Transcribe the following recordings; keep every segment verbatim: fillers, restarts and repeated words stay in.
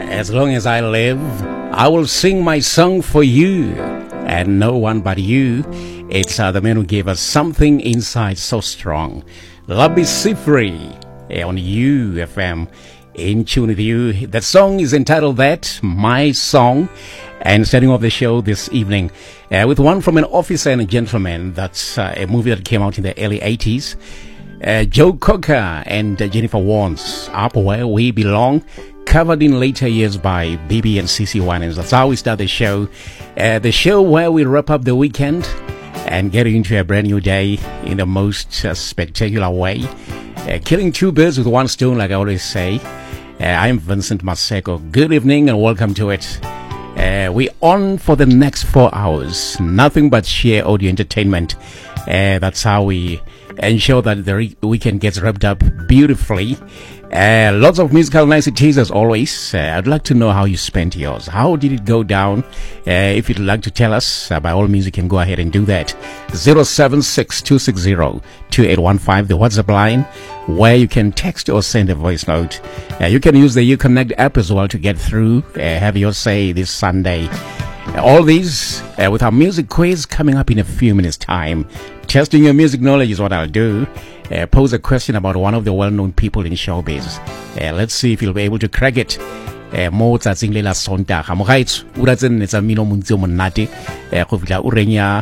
As long as I live, I will sing my song for you, and no one but you. It's uh, the man who gave us something inside so strong. Labi Sifri on U F M, in tune with you. That song is entitled That, My Song. And starting off the show this evening uh, with one from An Officer and a Gentleman. That's uh, a movie that came out in the early eighties. Uh, Joe Cocker and uh, Jennifer Warnes, Up Where We Belong, covered in later years by B B and C C Winans. That's how we start the show. Uh, the show where we wrap up the weekend and get into a brand new day in the most uh, spectacular way. Uh, killing two birds with one stone, like I always say. Uh, I'm Vincent Maseko. Good evening and welcome to it. Uh, we're on for the next four hours. Nothing but sheer audio entertainment. Uh, that's how we ensure that the re- weekend gets wrapped up beautifully. Uh, lots of musical niceties as always. Uh, I'd like to know how you spent yours. How did it go down? Uh, if you'd like to tell us, uh, by all means, you can go ahead and do that. zero seven six two six zero two eight one five, the WhatsApp line, where you can text or send a voice note. Uh, you can use the Uconnect app as well to get through. Uh, have your say this Sunday. Uh, all these uh, with our music quiz coming up in a few minutes' time. Testing your music knowledge is what I'll do. Uh, pose a question about one of the well-known people in showbiz. Uh, let's see if you'll be able to crack it. Mo tsatsing le la Sontaga mogaitso o ratsen netsa mino montse monate go fitla o renya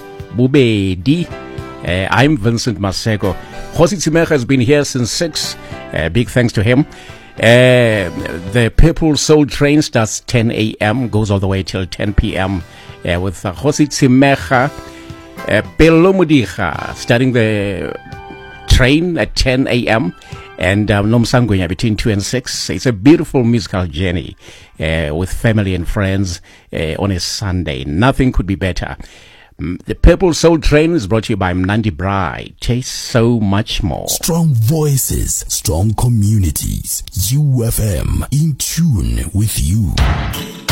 bobedi. I'm Vincent Maseko. Khosi Tsimega has been here since six. Uh, big thanks to him. Uh, the Purple Soul train starts ten a.m. goes all the way till ten p.m. Uh, with uh, Khosi Tsimega, uh, Pelo Modiga starting the train at ten a.m. and um, Nomsangwenya between two and six. It's a beautiful musical journey uh, with family and friends uh, on a Sunday. Nothing could be better. The Purple Soul Train is brought to you by Mnandi Braai. Taste so much more. Strong voices, strong communities. U F M, in tune with you.